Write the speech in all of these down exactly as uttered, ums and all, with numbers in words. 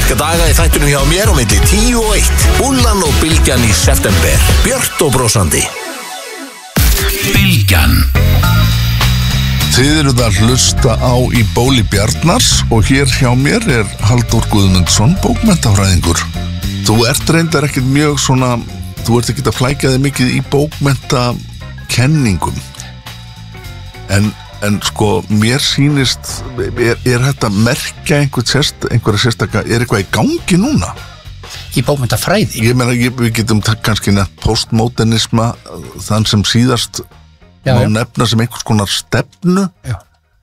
virka daga í þættunum hjá mér á milli tíu og eitt. Búllan og Bylgjan í september. Björt og brosandi. Bylgjan. Þið eruð að hlusta á Í bóli Bjarnars og hér hjá mér er Halldór Guðmundsson, bókmenntafræðingur. Þú ert reyndar ekkert mjög svona, þú ert ekkert að flækja þig mikið í bókmenntakenningum. En, en sko, mér sýnist, er, er þetta merkja einhver sérst, einhverja sérstaka, er eitthvað í gangi núna? Í bókmenntafræði? Ég meina, ég, við getum kannski nefnt postmodernisma, þann sem síðast Já, má nefna sem einhvers konar stefnu. Já.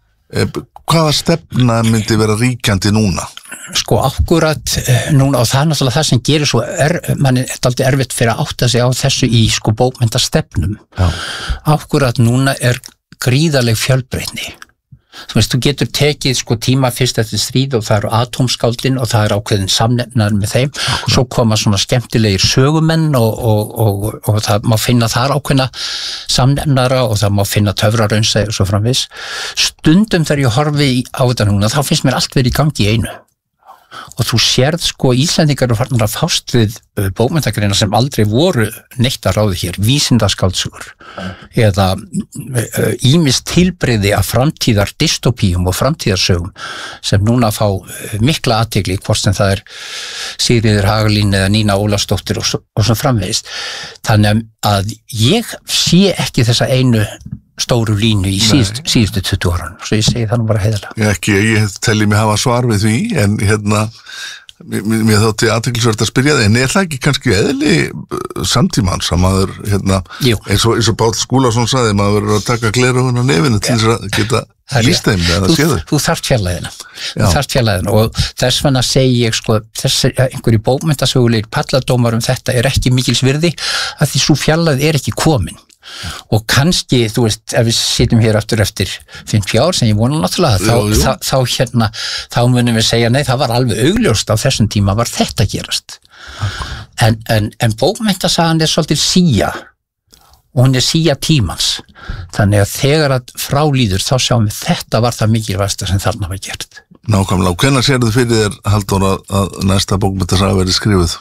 Hvaða stefna myndi vera ríkjandi núna? Sko, akkurat núna, og það er náttúrulega það sem gerir svo, er, mann er aldrei erfitt fyrir að átta sig á þessu í sko bókmenntastefnum. Já. Akkurat núna er gríðarleg fjölbreytni. Þú veist, þú getur tekið sko tíma fyrst eftir stríð og það eru atómskáldin og það er ákveðin samnefnar með þeim. Akkurat. Svo koma svona skemmtilegir sögumenn og, og, og, og það má finna þar ákveðna samnefnara og það má finna töfraraunsa og svo framvis. Stundum þegar ég horfi á þetta núna, þá finnst mér allt verið í gangi í einu. Og þú sérð sko Íslendingar eru farnir að fást við bókmenntagreinar sem aldrei voru neitt að ráði hér, vísindaskáldsögur eða ýmis tilbrigði af framtíðar dystopíum og framtíðarsögum sem núna fá mikla athygli, hvort sem það er Sigríður Hagalín eða Nína Ólafsdóttir og svo, og svo framvegis. Þannig að ég sé ekki þessa einu stóru línu í síðust, síðustu tuttugu ára, svo ég segi það nú bara heiðarlega. Ég ekki, ég telli mig hafa svar við því, en hérna, mér, mér þótti athyglisvert að spyrja það, en er það ekki kannski eðli samtímans að maður, hérna, eins og, eins og Páll Skúlason sagði, maður verður að taka gleraugun á nefinu til þess að geta lýst þeim eða séð þau. Þú þarft fjarlæðina, þú þarft fjarlæðina og þess vegna segi ég sko, þess einhverju bókmenntasögulegir palladómar um þetta er ekki mikils virði að því svo fjarlæð er ekki komin. Og kannski, þú veist, ef við sitjum hér aftur eftir fimmtíu ár sem ég vona náttúrulega, þá, jú, jú. Þá, þá hérna, þá munum við segja, nei, það var alveg augljóst á þessum tíma var þetta gerast. En, en, en bókmenntasagan er svolítið síja og hún er síja tímans. Þannig að þegar að frálíður þá sjáum við þetta var það mikilvægasta sem þarna var gert. Nákvæmlega, og hvenær sérðu fyrir þér, Halldór, að, að næsta bókmenntasaga verið skrifuð?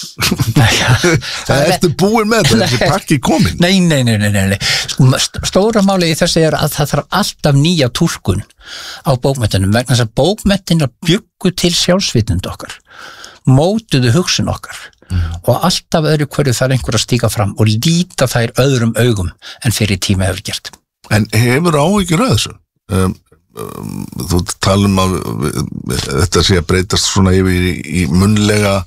Það ertu búin með þetta, þessi pakki komin. Nei, nei, nei, nei, nei. Sko, stóra máli í þessu er að það þarf alltaf nýja túlkun á bókmenntunum vegna þess að bókmenntina bjuggu til sjálfsvitund okkar, mótuðu hugsun okkar mm. og alltaf öðru hverju þarf einhver að stíga fram og líta þær öðrum augum en fyrir tíma hefur gert. En hefur áhyggjur að þessu? Um, um, þú talum að þetta sé að breytast svona yfir í, í munnlega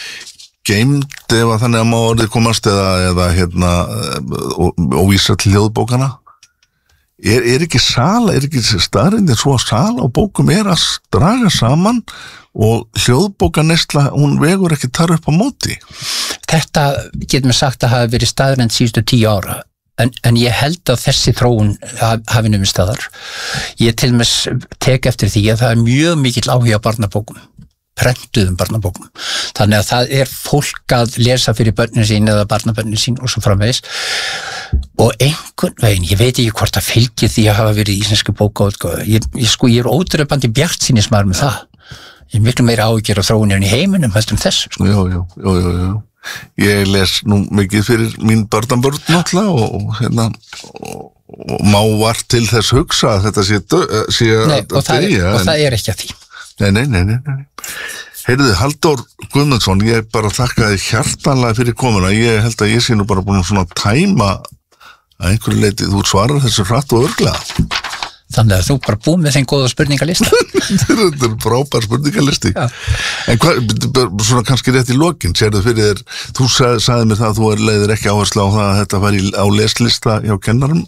geimt ef að þannig að má orðið komast eða, eða hérna og, og vísa til hljóðbókana er, er ekki sala, er ekki staðrindin svo að sala og bókum er að draga saman og hljóðbókaneysla, hún vegur ekki þar upp á móti? Þetta getum við sagt að hafa verið staðrind síðustu tíu ára en, en ég held að þessi þróun hafi numið staðar. Ég til og með tek eftir því að það er mjög mikill áhuga á barnabókum, prentuðum barnabókum. Þannig að það er fólk að lesa fyrir börnin sín eða barnabörnin sín og svo framvegis og einhvern veginn, ég veit ekki hvort það fylgir því að hafa verið í íslensku bókaútgáfu. Ég, ég sko, ég er ótrúbandi bjartsýnismaður með það. Ég er miklu meira áhyggjur af þróunin í heiminum heldur um þessu. Sko. Jú, jú, jú, jú, jú. Ég les nú mikið fyrir mín barnabörn náttúrulega og, og hérna og, og má vart til þess hugsa að þetta sé, sé Nei, að og það deyja. Og en... það er ekki að því. Nei, nei, nei, nei, nei. Heyrðu, Halldór Guðmundsson, ég bara þakka þig hjartanlega fyrir komuna. Ég held að ég sé nú bara búin svona að tæma að einhverju leiti, þú svarar þessu hratt og örglega. Þannig að þú bara búið með þeim góða spurningalista. Þetta er frábær spurningalisti. Já. En hvað, svona kannski rétt í lokin, sérðu fyrir þér, þú sag, sagði mér það að þú leiðir ekki áherslu á það að þetta færi á leslista hjá kennarum.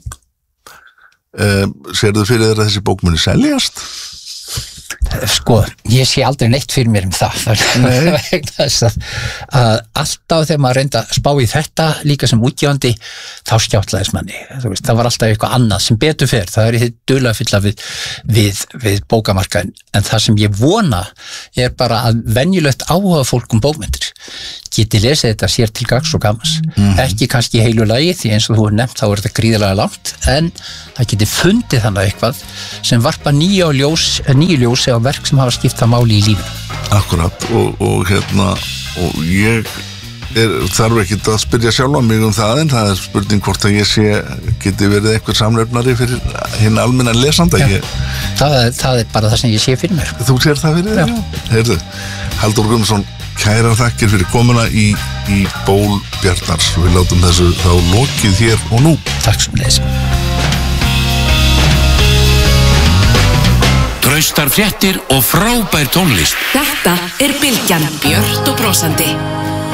Uh, sérðu fyrir þér að þessi bók muni seljast? Sko, ég sé aldrei neitt fyrir mér um það. Það er vegna þess að, að alltaf þegar maður reynda að spá í þetta líka sem útgefandi, þá skjáttlaðist manni. Þú veist, það var alltaf eitthvað annað sem betur fer. Það er þið duðlega fylla við, við, við bókamarkaðin. En það sem ég vona er bara að venjulegt áhuga fólk um bókmenntir geti lesið þetta sér til gagns og gamans mm. ekki kannski í heilu lagi því eins og þú er nefnt þá er þetta gríðarlega langt en það geti fundið þannig eitthvað sem varpa nýju ljós, nýju ljósi á verk sem hafa skipt það máli í lífinu. Akkurat og, og hérna og ég er, þarf ekki að spyrja sjálf á mig um það en það er spurning hvort að ég sé geti verið eitthvað samlefnari fyrir hinn almennan lesanda. Já, ég, það, er, það er bara það sem ég sé fyrir mér. Þú sér það fyrir þér? Já. Heyrðu, Halldór Guðmundsson, kærar þakkir fyrir komuna í, í ból Bjarnars. Við látum þessu þá lokið hér og nú. Takk sem leys. Traustar fréttir og frábær tónlist. Þetta er Bylgjan, björt og brosandi.